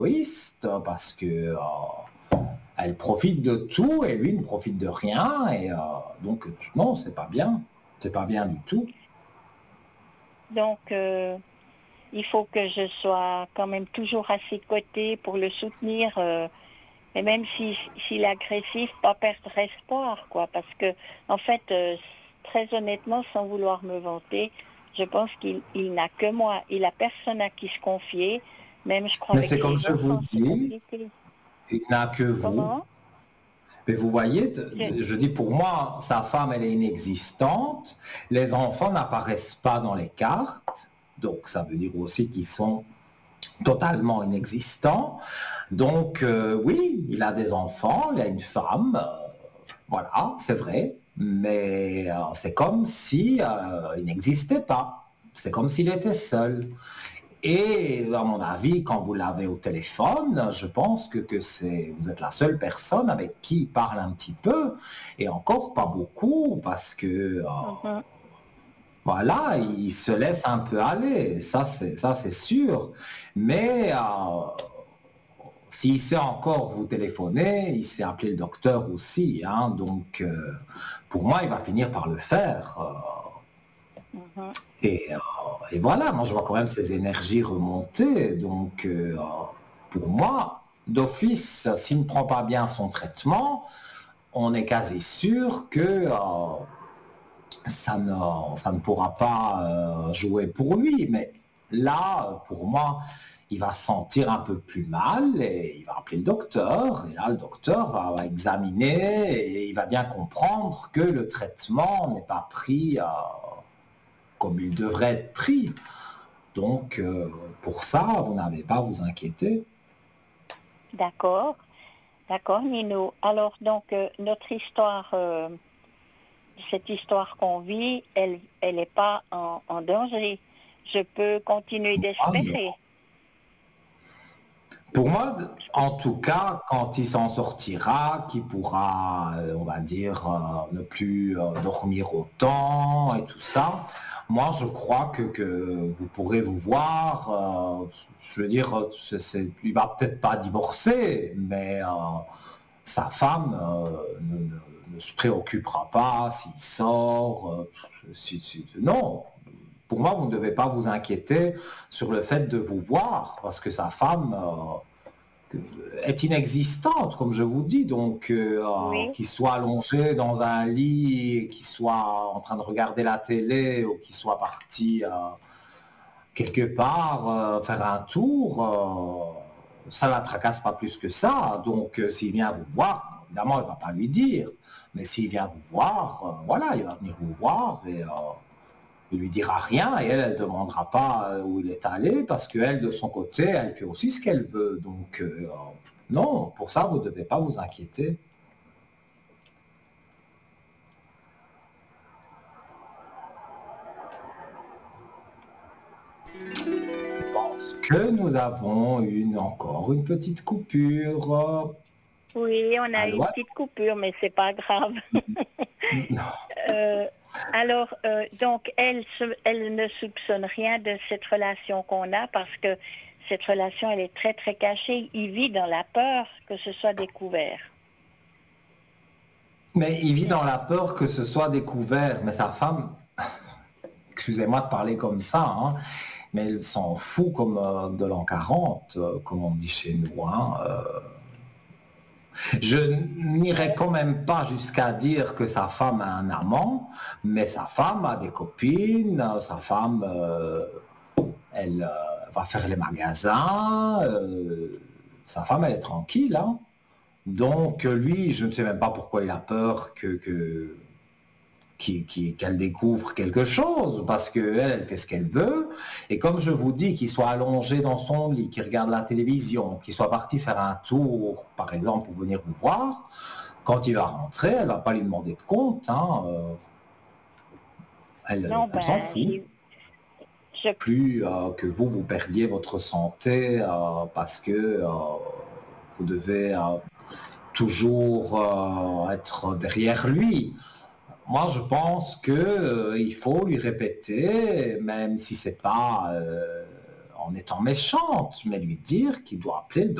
égoïste parce que elle profite de tout et lui ne profite de rien et donc non, c'est pas bien du tout. Donc, il faut que je sois quand même toujours à ses côtés pour le soutenir. Et même s'il est agressif, pas perdre espoir, quoi. Parce que, en fait, très honnêtement, sans vouloir me vanter, je pense qu'il n'a que moi. Il n'a personne à qui se confier. Même, je crois, Mais avec c'est comme ses je vous enfants, c'est dis, compliqué. il n'a que vous. Comment? Mais vous voyez, Je- je dis pour moi, sa femme, elle est inexistante. Les enfants n'apparaissent pas dans les cartes. Donc, ça veut dire aussi qu'ils sont totalement inexistants. Donc, oui, il a des enfants, il a une femme. Voilà, c'est vrai. Mais c'est comme si il n'existait pas. C'est comme s'il était seul. Et à mon avis, quand vous l'avez au téléphone, je pense vous êtes la seule personne avec qui il parle un petit peu, et encore pas beaucoup, parce que Mhm. voilà, il se laisse un peu aller, ça c'est sûr. Mais s'il sait encore vous téléphoner, il sait appeler le docteur aussi, hein, donc pour moi, il va finir par le faire. Mhm. Et, euh, et voilà, moi je vois quand même ces énergies remonter. Donc pour moi, d'office, s'il ne prend pas bien son traitement, on est quasi sûr que ça ne pourra pas jouer pour lui. Mais là, pour moi, il va se sentir un peu plus mal et il va appeler le docteur. Et là, le docteur va examiner et il va bien comprendre que le traitement n'est pas pris comme il devrait être pris. Donc, pour ça, vous n'avez pas à vous inquiéter. D'accord, d'accord, Nino. Alors, donc, notre histoire, cette histoire qu'on vit, elle n'est pas en danger. Je peux continuer Ah, non. d'espérer. Pour moi, en tout cas, quand il s'en sortira, qu'il pourra, on va dire, ne plus dormir autant et tout ça, moi, je crois que vous pourrez vous voir. Je veux dire, il va peut-être pas divorcer, mais sa femme ne se préoccupera pas s'il sort. Non, pour moi, vous ne devez pas vous inquiéter sur le fait de vous voir, parce que sa femme est inexistante, comme je vous dis. Donc, Oui, qu'il soit allongé dans un lit, qu'il soit en train de regarder la télé, ou qu'il soit parti quelque part faire un tour, ça ne la tracasse pas plus que ça. Donc, s'il vient vous voir, évidemment, il ne va pas lui dire. Mais s'il vient vous voir, voilà, il va venir vous voir et il lui dira rien et elle ne demandera pas où il est allé parce qu'elle, de son côté, elle fait aussi ce qu'elle veut. Donc, non, pour ça, vous ne devez pas vous inquiéter. Je pense que nous avons encore une petite coupure. oui, on a eu Allô, une allô. petite coupure, mais c'est pas grave. Non. Euh, alors, donc, elle ne soupçonne rien de cette relation qu'on a parce que cette relation, elle est très, très cachée. Il vit dans la peur que ce soit découvert. Mais il vit dans la peur que ce soit découvert. Mais sa femme, excusez-moi de parler comme ça, hein, mais elle s'en fout comme de l'an 40, comme on dit chez nous. Hein. Je n'irai quand même pas jusqu'à dire que sa femme a un amant, mais sa femme a des copines, sa femme, elle va faire les magasins, sa femme, elle est tranquille. Hein. Donc lui, je ne sais même pas pourquoi il a peur qu'elle découvre quelque chose, parce qu'elle, elle fait ce qu'elle veut. Et comme je vous dis, qu'il soit allongé dans son lit, qu'il regarde la télévision, qu'il soit parti faire un tour, par exemple, pour venir vous voir, quand il va rentrer, elle ne va pas lui demander de compte. Hein, Non, elle s'en ben, fout. je, Plus que vous perdiez votre santé parce que vous devez toujours être derrière lui. Moi, je pense que il faut lui répéter, même si c'est pas en étant méchante, mais lui dire qu'il doit appeler le